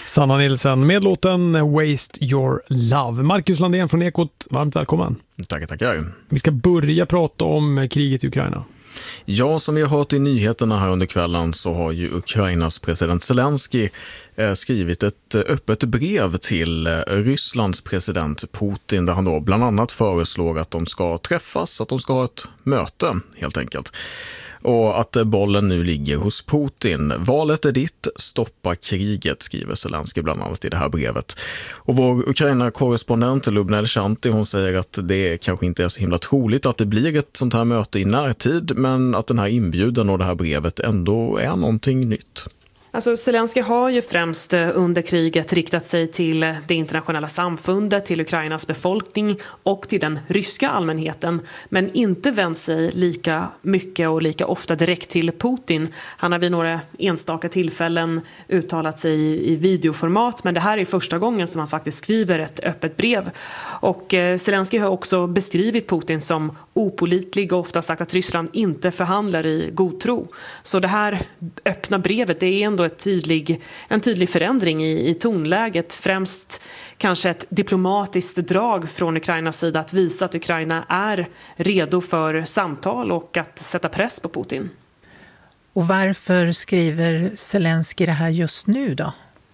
Sanna Nilsson med låten Waste Your Love. Marcus Landén från Ekot, varmt välkommen. Tackar. Vi ska börja prata om kriget i Ukraina. Ja, som vi har hört i nyheterna här under kvällen så har ju Ukrainas president Zelensky skrivit ett öppet brev till Rysslands president Putin där han då bland annat föreslår att de ska träffas, att de ska ha ett möte helt enkelt. Och att bollen nu ligger hos Putin. Valet är ditt, stoppa kriget, skriver Zelensky bland annat i det här brevet. Och vår Ukraina-korrespondent Lubna Elchanti, hon säger att det kanske inte är så himla troligt att det blir ett sånt här möte i närtid, men att den här inbjudan och det här brevet ändå är någonting nytt. Alltså Zelensky har ju främst under kriget riktat sig till det internationella samfundet, till Ukrainas befolkning och till den ryska allmänheten, men inte vänt sig lika mycket och lika ofta direkt till Putin. Han har vid några enstaka tillfällen uttalat sig i videoformat, men det här är första gången som han faktiskt skriver ett öppet brev. Och Zelensky har också beskrivit Putin som opålitlig och ofta sagt att Ryssland inte förhandlar i god tro. Så det här öppna brevet, det är ändå en tydlig förändring i tonläget, främst kanske ett diplomatiskt drag från Ukrainas sida att visa att Ukraina är redo för samtal och att sätta press på Putin. Och varför skriver Zelensky det här just nu då?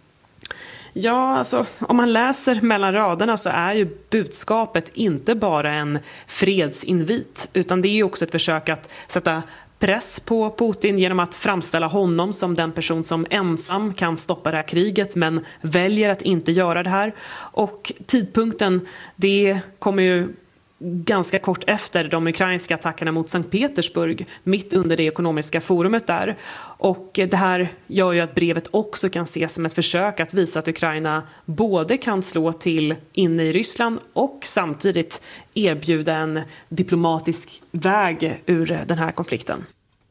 Ja, alltså, om man läser mellan raderna så är ju budskapet inte bara en fredsinvit, utan det är också ett försök att sätta press på Putin genom att framställa honom som den person som ensam kan stoppa det här kriget men väljer att inte göra det här. Och tidpunkten, det kommer ju ganska kort efter de ukrainska attackerna mot Sankt Petersburg, mitt under det ekonomiska forumet där. Och det här gör ju att brevet också kan ses som ett försök att visa att Ukraina både kan slå till inne i Ryssland och samtidigt erbjuda en diplomatisk väg ur den här konflikten.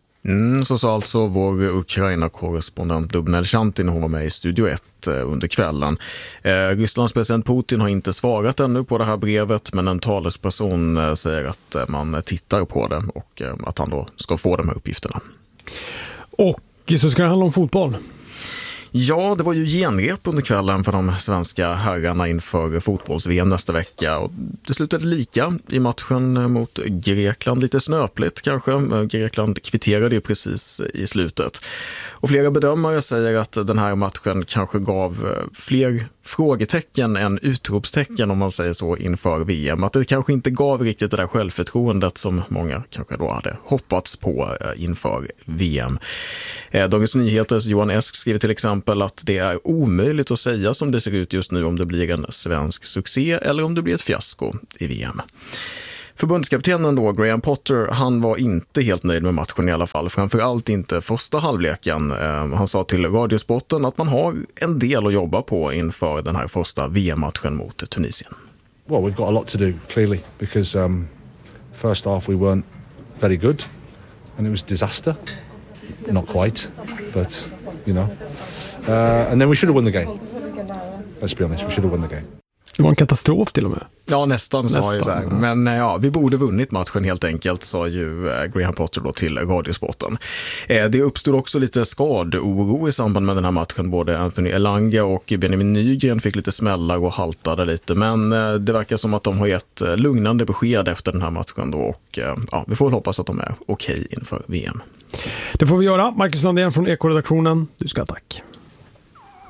Så sa alltså vår Ukraina-korrespondent Lubna Elchanti när hon var med i Studio 1 under kvällen. Rysslands president Putin har inte svarat ännu på det här brevet, men en talesperson säger att man tittar på det och att han då ska få de här uppgifterna. Och så ska det handla om fotboll. Ja, det var ju genrep under kvällen för de svenska herrarna inför fotbolls-VM nästa vecka. Och det slutade lika i matchen mot Grekland. Lite snöpligt kanske. Grekland kvitterade ju precis i slutet. Och flera bedömare säger att den här matchen kanske gav fler frågetecken än utropstecken, om man säger så, inför VM. Att det kanske inte gav riktigt det där självförtroendet som många kanske då hade hoppats på inför VM. Dagens Nyheters Johan Esk skriver till exempel att det är omöjligt att säga som det ser ut just nu om det blir en svensk succé eller om det blir ett fiasko i VM. Förbundskaptenen då, Graham Potter, han var inte helt nöjd med matchen i alla fall. Framförallt inte första halvleken. Han sa till Radiosporten att man har en del att jobba på inför den här första VM-matchen mot Tunisien. Well, we've got a lot to do, clearly, because first half we weren't very good and it was disaster. Not quite, but, you know. And then we should have won the game. Let's be honest, we should have won the game. Det var en katastrof till och med. Ja, nästan sa jag så här. Men ja, vi borde vunnit matchen helt enkelt, sa ju Graham Potter då till Radiosporten. Det uppstod också lite skadoro i samband med den här matchen. Både Anthony Elanga och Benjamin Nygren fick lite smällar och haltade lite. Men det verkar som att de har gett lugnande besked efter den här matchen då. Och ja, vi får väl hoppas att de är okej inför VM. Det får vi göra. Marcus Landén från Eko-redaktionen. Du ska tack.